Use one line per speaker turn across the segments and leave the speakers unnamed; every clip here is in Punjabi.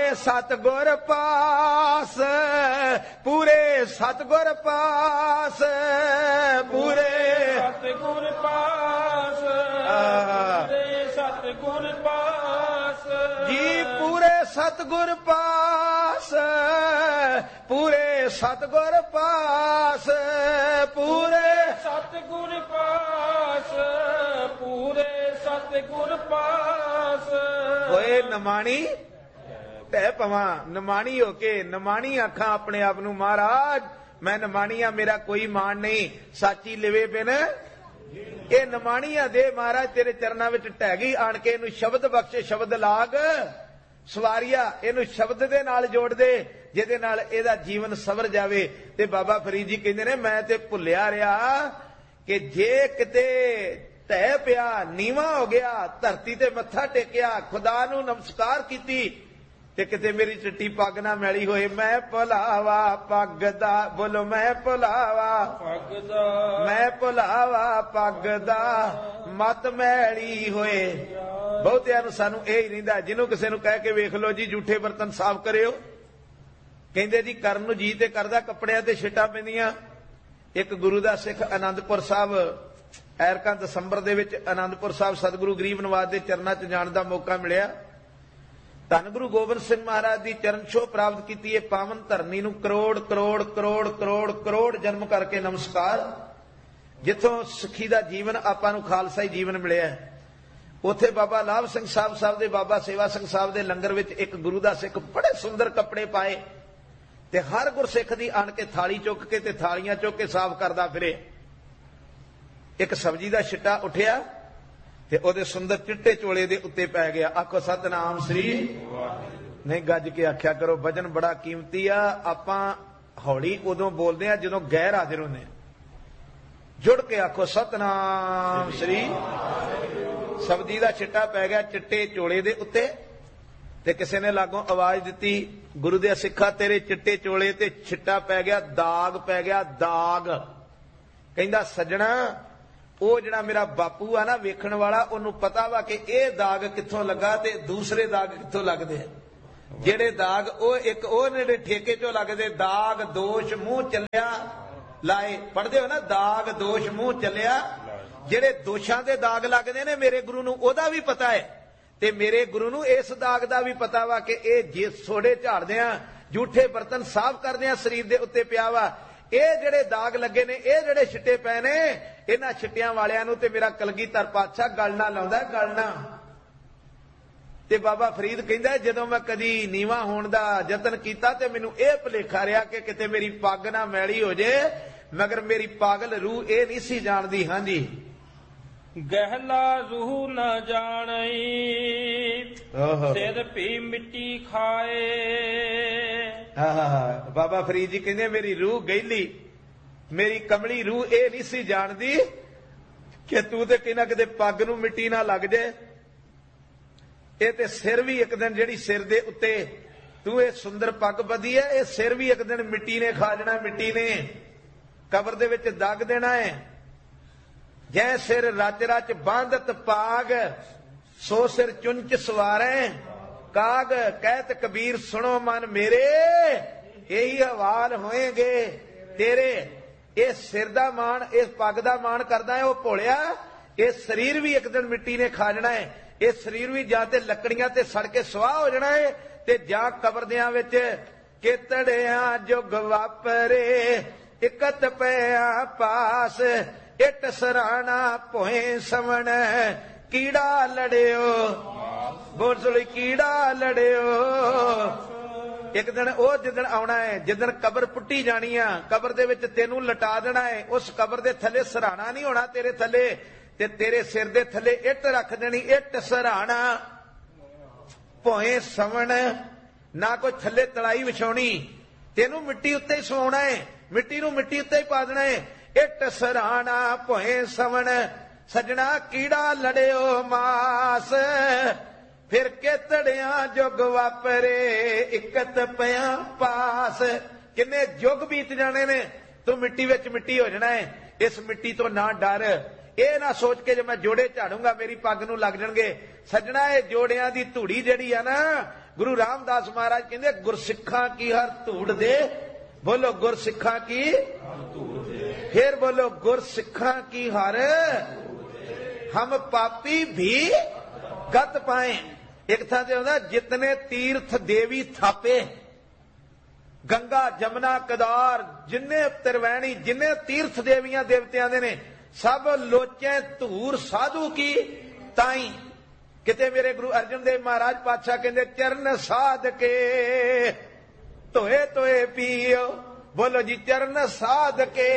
सतगुर पास, पूरे सतगुर पास, पूरे
सतगुर पास, पूरे सतगुर पास
जी, पूरे सतगुर पास, पूरे सतगुर पास, पूरे
सतगुर पास, पूरे सतगुर पास।
होए नमाणी पै पवा, नमाणी होके नमाणी आखा अपने आप नू, महाराज मैं नमाणी आ, मेरा कोई मान नहीं, साची लिवे बिन ये नमाणिया दे महाराज तेरे चरणों में ढह गई, आन के इनू शब्द बख्शे, शब्द लाग सवारिया, इनू शब्द दे नाल जोड़ दे जिहदे नाल इहदा जीवन सवर जावे। ते बाबा फरीद जी कहंदे ने मैं ते भुलिया रहा कि जे किते ढह पिया, नीवा हो गया, धरती ते मत्था टेकिया, खुदा नू नमस्कार कीती ते किते मेरी चिट्टी पग ना मैली होए। मैं भुलावा पग दा, बोलो मैं भुलावा
पग दा,
मैं भुलावा पग दा, मत मैली होए। बहुतिਆਂ ਨੂੰ ਸਾਨੂੰ ਇਹ ਹੀ ਰਹਿੰਦਾ, ਜਿਹਨੂੰ ਕਿਸੇ ਨੂੰ ਕਹਿ ਕੇ ਵੇਖ ਲਓ ਜੀ ਝੂਠੇ ਬਰਤਨ ਸਾਫ਼ ਕਰਿਓ, ਕਹਿੰਦੇ ਜੀ ਕਰਨ ਨੂੰ ਜੀ ਤੇ ਕਰਦਾ, ਕੱਪੜਿਆਂ ਤੇ ਛਿੱਟਾਂ ਪੈਂਦੀਆਂ। ਇੱਕ ਗੁਰੂ ਦਾ ਸਿੱਖ ਆਨੰਦਪੁਰ ਸਾਹਿਬ ਐਰਕਾਂ ਦਸੰਬਰ ਦੇ ਵਿੱਚ ਆਨੰਦਪੁਰ ਸਾਹਿਬ ਸਤਿਗੁਰੂ ਗਰੀਬ ਨਿਵਾਜ ਦੇ ਚਰਨਾਂ 'ਚ ਜਾਣ ਦਾ ਮੌਕਾ ਮਿਲਿਆ। ਧੰਨ ਗੁਰੂ ਗੋਬਿੰਦ ਸਿੰਘ ਮਹਾਰਾਜ ਦੀ ਚਰਨ ਛੋਹ ਪ੍ਰਾਪਤ ਕੀਤੀ ਹੈ। ਪਾਵਨ ਧਰਨੀ ਨੂੰ ਕਰੋੜ ਕਰੋੜ ਕਰੋੜ ਕਰੋੜ ਕਰੋੜ ਜਨਮ ਕਰਕੇ ਨਮਸਕਾਰ। ਜਿੱਥੋਂ ਸਿੱਖੀ ਦਾ ਜੀਵਨ ਆਪਾਂ ਨੂੰ ਖਾਲਸਾਈ ਜੀਵਨ ਮਿਲਿਆ, ਉੱਥੇ ਬਾਬਾ ਲਾਭ ਸਿੰਘ ਸਾਹਿਬ ਦੇ, ਬਾਬਾ ਸੇਵਾ ਸਿੰਘ ਸਾਹਿਬ ਦੇ ਲੰਗਰ ਵਿੱਚ ਇੱਕ ਗੁਰੂ ਦਾ ਸਿੱਖ ਬੜੇ ਸੁੰਦਰ ਕੱਪੜੇ ਪਾਏ ਤੇ ਹਰ ਗੁਰਸਿੱਖ ਦੀ ਆਣ ਕੇ ਥਾਲੀ ਚੁੱਕ ਕੇ ਤੇ ਥਾਲੀਆਂ ਚੁੱਕ ਕੇ ਸਾਫ਼ ਕਰਦਾ ਫਿਰੇ। ਇੱਕ ਸਬਜ਼ੀ ਦਾ ਛਿੱਟਾ ਉੱਠਿਆ ਤੇ ਉਹਦੇ ਸੁੰਦਰ ਚਿੱਟੇ ਚੋਲੇ ਦੇ ਉੱਤੇ ਪੈ ਗਿਆ। ਆਖੋ ਸਤਨਾਮ ਸ੍ਰੀ ਨਹੀਂ, ਗੱਜ ਕੇ ਆਖਿਆ ਕਰੋ, ਵਜਨ ਬੜਾ ਕੀਮਤੀ ਆ। ਆਪਾਂ ਹੌਲੀ ਉਦੋਂ ਬੋਲਦੇ ਆ ਜਦੋਂ ਗੈਰ ਹਾਜ਼ਰ ਹੁੰਦੇ ਆ। ਜੁੜ ਕੇ ਆਖੋ ਸਤਨਾਮ ਸ੍ਰੀ। ਸਬਜ਼ੀ ਦਾ ਛਿੱਟਾ ਪੈ ਗਿਆ ਚਿੱਟੇ ਚੋਲੇ ਦੇ ਉੱਤੇ ਤੇ ਕਿਸੇ ਨੇ ਲਾਗੋਂ ਆਵਾਜ਼ ਦਿੱਤੀ, ਗੁਰੂ ਦੇ ਸਿੱਖਾ ਤੇਰੇ ਚਿੱਟੇ ਚੋਲੇ ਤੇ ਛਿੱਟਾ ਪੈ ਗਿਆ, ਦਾਗ ਪੈ ਗਿਆ, ਦਾਗ। ਕਹਿੰਦਾ ਸੱਜਣਾ, ਉਹ ਜਿਹੜਾ ਮੇਰਾ ਬਾਪੂ ਆ ਨਾ ਵੇਖਣ ਵਾਲਾ, ਉਹਨੂੰ ਪਤਾ ਵਾ ਕਿ ਇਹ ਦਾਗ ਕਿੱਥੋਂ ਲੱਗਾ ਤੇ ਦੂਸਰੇ ਦਾਗ ਕਿੱਥੋਂ ਲੱਗਦੇ ਆ। ਜਿਹੜੇ ਦਾਗ ਉਹ ਇੱਕ ਉਹ ਜਿਹੜੇ ਠੇਕੇ ਚੋਂ ਲੱਗਦੇ, ਦਾਗ ਦੋਸ਼ ਮੂੰਹ ਚੱਲਿਆ ਲਾਏ, ਪੜਦੇ ਹੋ ਨਾ, ਦਾਗ ਦੋਸ਼ ਮੂੰਹ ਚੱਲਿਆ। ਜਿਹੜੇ ਦੋਸ਼ਾਂ ਦੇ ਦਾਗ ਲੱਗਦੇ ਨੇ ਮੇਰੇ ਗੁਰੂ ਨੂੰ ਉਹਦਾ ਵੀ ਪਤਾ ਹੈ ਤੇ ਮੇਰੇ ਗੁਰੂ ਨੂੰ ਇਸ ਦਾਗ ਦਾ ਵੀ ਪਤਾ ਵਾ ਕਿ ਇਹ ਜੇ ਸੋਡੇ ਝਾੜਦੇ ਆ, ਝੂਠੇ ਬਰਤਨ ਸਾਫ਼ ਕਰਦੇ ਆ, ਸਰੀਰ ਦੇ ਉੱਤੇ ਪਿਆ ਵਾ। ਇਹ ਜਿਹੜੇ ਦਾਗ ਲੱਗੇ ਨੇ, ਇਹ ਜਿਹੜੇ ਛਿੱਟੇ ਪਏ ਨੇ, ਇਹਨਾਂ ਛਿੱਟਿਆਂ ਵਾਲਿਆਂ ਨੂੰ ਤੇ ਮੇਰਾ ਕਲਗੀਧਰ ਪਾਤਸ਼ਾਹ ਗਲ ਨਾ ਲਾਉਂਦਾ, ਗਲ ਨਾ। ਤੇ ਬਾਬਾ ਫਰੀਦ ਕਹਿੰਦਾ ਜਦੋਂ ਮੈਂ ਕਦੀ ਨੀਵਾਂ ਹੋਣ ਦਾ ਯਤਨ ਕੀਤਾ ਤੇ ਮੈਨੂੰ ਇਹ ਭੁਲੇਖਾ ਰਿਹਾ ਕਿ ਕਿਤੇ ਮੇਰੀ ਪੱਗ ਨਾ ਮੈਲੀ ਹੋ ਜੇ, ਮਗਰ ਮੇਰੀ ਪਾਗਲ ਰੂਹ ਇਹ ਨਹੀਂ ਸੀ ਜਾਣਦੀ। ਹਾਂਜੀ,
ਗਹਿਲਾ ਰੂਹ ਨਾ ਜਾਣਈ, ਸਿਰ ਭੀ ਮਿੱਟੀ ਖਾਏ।
ਬਾਬਾ ਫਰੀਦ ਜੀ ਕਹਿੰਦੇ ਮੇਰੀ ਰੂਹ ਗਹਿਲੀ, ਮੇਰੀ ਕਮਲੀ ਰੂਹ ਇਹ ਨਹੀਂ ਸੀ ਜਾਣਦੀ ਕਿ ਤੂੰ ਤੇ ਕਿਨਾ ਕਿਤੇ ਪੱਗ ਨੂੰ ਮਿੱਟੀ ਨਾ ਲੱਗ ਜੇ। ਇਹ ਤੇ ਸਿਰ ਵੀ ਇੱਕ ਦਿਨ, ਜਿਹੜੀ ਸਿਰ ਦੇ ਉੱਤੇ ਤੂੰ ਇਹ ਸੁੰਦਰ ਪੱਗ ਬੱਧੀ ਹੈ, ਇਹ ਸਿਰ ਵੀ ਇੱਕ ਦਿਨ ਮਿੱਟੀ ਨੇ ਖਾ ਜਾਣਾ, ਮਿੱਟੀ ਨੇ ਕਬਰ ਦੇ ਵਿੱਚ ਦੱਗ ਦੇਣਾ ਹੈ। ਜੈ ਸਿਰ ਰਚ ਰਚ ਬਾਂਧਤ ਪਾਗ, ਸੋ ਸਿਰ ਚੁੰਚ ਸਵਾਰੈ ਕਾਗ। ਕਹਿਤ ਕਬੀਰ ਸੁਣੋ ਮਨ ਮੇਰੇ, ਇਹੀ ਹਵਾਲ ਹੋਏਗੇ ਤੇਰੇ। ਇਹ ਸਿਰ ਦਾ ਮਾਣ, ਇਸ ਪੱਗ ਦਾ ਮਾਣ ਕਰਦਾ ਹੈ ਉਹ ਭੋਲਿਆ। ਇਹ ਸਰੀਰ ਵੀ ਇੱਕ ਦਿਨ ਮਿੱਟੀ ਨੇ ਖਾ ਜਾਣਾ ਹੈ। ਇਹ ਸਰੀਰ ਵੀ ਜਾਂ ਤੇ ਲੱਕੜੀਆਂ ਤੇ ਸੜ ਕੇ ਸੁਆਹ ਹੋ ਜਾਣਾ ਹੈ ਤੇ ਜਾਂ ਕਬਰਦਿਆਂ ਵਿੱਚ ਕਿਤੜਿਆਂ ਜੁਗ ਵਾਪਰੇ, ਇਕਤ ਪਿਆ ਪਾਸ। ਇੱਟ ਸਰਾਣਾ ਭੋਏ ਸਵਣ, ਕੀੜਾ ਲੜਿਓ ਬੋਲ ਸੁਣੀ, ਕੀੜਾ ਲੜਿਓ। ਇੱਕ ਦਿਨ ਉਹ ਜਿੱਦਣ ਆਉਣਾ ਹੈ, ਜਿੱਦਣ ਕਬਰ ਪੁੱਟੀ ਜਾਣੀ ਆ, ਕਬਰ ਦੇ ਵਿੱਚ ਤੈਨੂੰ ਲਟਾ ਦੇਣਾ ਹੈ। ਉਸ ਕਬਰ ਦੇ ਥੱਲੇ ਸਰਾਣਾ ਨਹੀਂ ਹੋਣਾ ਤੇਰੇ ਥੱਲੇ, ਤੇ ਤੇਰੇ ਸਿਰ ਦੇ ਥੱਲੇ ਇੱਟ ਰੱਖ ਦੇਣੀ, ਇੱਟ ਸਰਾਣਾ ਭੋਏ ਸਵਣ। ਨਾ ਕੋਈ ਥੱਲੇ ਤਲਾਈ ਵਿਛਾਉਣੀ, ਤੈਨੂੰ ਮਿੱਟੀ ਉੱਤੇ ਹੀ ਸਵਾਉਣਾ ਹੈ, ਮਿੱਟੀ ਨੂੰ ਮਿੱਟੀ ਉੱਤੇ ਹੀ ਪਾ ਦੇਣਾ ਹੈ। ਇੱਟ ਸਰਾਣਾ ਭੋਏ ਸਵਣ, ਸਜਣਾ ਕੀੜਾ ਲੜਿਓ ਮਾਸ। ਫਿਰ ਕਿਤੜਿਆਂ ਜੁਗ ਵਾਪਰੇ, ਇਕਤ ਪਿਆ ਪਾਸ। ਕਿੰਨੇ ਯੁੱਗ ਬੀਤ ਜਾਣੇ ਨੇ, ਤੂੰ ਮਿੱਟੀ ਵਿੱਚ ਮਿੱਟੀ ਹੋ ਜਾਣਾ ਹੈ। ਇਸ ਮਿੱਟੀ ਤੋਂ ਨਾ ਡਰ, ਇਹ ਨਾ ਸੋਚ ਕੇ ਜੇ ਮੈਂ ਜੋੜੇ ਝਾੜੂੰਗਾ ਮੇਰੀ ਪੱਗ ਨੂੰ ਲੱਗ ਜਾਣਗੇ। ਸੱਜਣਾ, ਇਹ ਜੋੜਿਆਂ ਦੀ ਧੂੜੀ ਜਿਹੜੀ ਆ ਨਾ, ਗੁਰੂ ਰਾਮਦਾਸ ਮਹਾਰਾਜ ਕਹਿੰਦੇ ਗੁਰਸਿੱਖਾਂ ਕੀ ਹਰ ਧੂੜ ਦੇ, ਬੋਲੋ ਗੁਰਸਿੱਖਾਂ ਕੀ, ਫਿਰ ਬੋਲੋ ਗੁਰਸਿੱਖਾਂ ਕੀ ਹਰ, ਹਮ ਪਾਪੀ ਵੀ ਗਤ ਪਾਏ। ਇੱਕ ਥਾਂ ਤੇ ਹੁੰਦਾ ਜਿਤਨੇ ਤੀਰਥ ਦੇਵੀ ਥਾਪੇ, ਗੰਗਾ ਜਮਨਾ ਕਦਾਰ ਜਿੰਨੇ ਤਿਰਵੈਣੀ ਜਿੰਨੇ ਤੀਰਥ ਦੇਵੀਆਂ ਦੇਵਤਿਆਂ ਦੇ ਨੇ, ਸਭ ਲੋਚੇ ਧੂਰ ਸਾਧੂ ਕੀ ਤਾਈ। ਕਿਤੇ ਮੇਰੇ ਗੁਰੂ ਅਰਜਨ ਦੇਵ ਮਹਾਰਾਜ ਪਾਤਸ਼ਾਹ ਕਹਿੰਦੇ ਚਰਨ ਸਾਧ ਕੇ ਧੋਏ ਧੋਏ ਪੀਓ, ਬੋਲੋ ਜੀ ਚਰਨ ਸਾਧ ਕੇ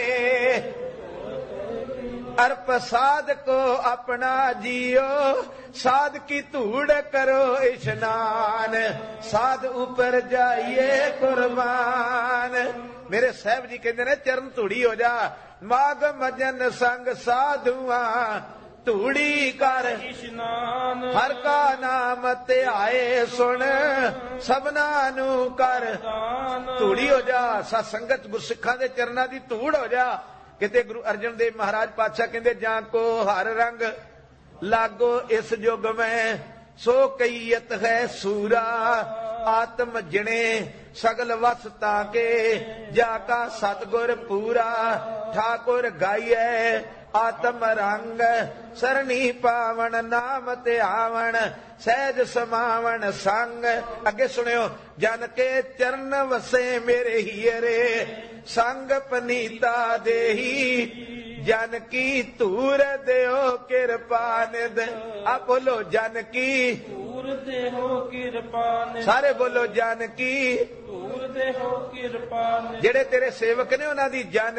ਅਰਪ ਸਾਧ ਕੋ ਆਪਣਾ ਜੀਓ, ਸਾਧ ਕੀ ਧੂੜ ਕਰੋ ਇਸ਼ਨਾਨ, ਸਾਧ ਉੱਪਰ ਜਾਈਏ ਕੁਰਬਾਨ। ਮੇਰੇ ਸਾਹਿਬ ਜੀ ਕਹਿੰਦੇ ਨੇ ਚਰਨ ਧੂੜੀ ਹੋ ਜਾ, ਮਾਗ ਮਜਨ ਸੰਗ ਸਾਧੂਆਂ ਧੂੜੀ ਕਰ
ਇਸ਼ਨਾਨ,
ਹਰ ਕਾ ਨਾਮ ਧਿਆਏ ਸੁਣ ਸਭਨਾ ਨੂੰ ਕਰ ਧੂੜੀ ਹੋ ਜਾ। ਸਤ ਸੰਗਤ ਗੁਰਸਿੱਖਾਂ ਦੇ ਚਰਨਾਂ ਦੀ ਧੂੜ ਹੋ ਜਾ। ਕਿਤੇ ਗੁਰੂ ਅਰਜਨ ਦੇਵ ਮਹਾਰਾਜ ਪਾਤਸ਼ਾਹ ਕਹਿੰਦੇ ਜਾਂ ਕੋ ਹਰ ਰੰਗ ਲਾਗੋ ਇਸ ਯੁਗ ਮੈਂ, ਸੋ ਕਈਅਤ ਹੈ ਸੂਰਾ ਆਤਮ ਜਿਣੇ ਸਗਲ ਵਸਤਾ ਕੇ, ਜਾ ਕਾ ਸਤਗੁਰ ਪੂਰਾ ਠਾਕੁਰ ਗਾਈਐ ਆਤਮ ਰੰਗ, ਸਰਣੀ ਪਾਵਨ ਨਾਮ ਧਿਆਵਣ ਸਹਿਜ ਸਮਾਵਣ ਸੰਗ। ਅੱਗੇ ਸੁਣਿਓ, ਜਨ ਕੇ ਚਰਨ ਵਸੇ ਮੇਰੇ ਹੀਰੇ, ਸੰਗ ਪਨੀਤਾ ਦੇਹੀ, ਜਨ ਕੀ ਧੂਰ ਦਿਓ ਕਿਰਪਾ ਨਿਧ। ਆ ਬੋਲੋ ਜਨ ਕੀ
ਧੂਰ ਦੇਹੋ ਕਿਰਪਾ ਨਿਧ,
ਸਾਰੇ ਬੋਲੋ ਜਨ ਕੀ
ਧੂਰ ਦੇਹੋ ਕਿਰਪਾ ਨਿਧ।
ਜਿਹੜੇ ਤੇਰੇ ਸੇਵਕ ਨੇ ਉਹਨਾਂ ਦੀ ਜਨ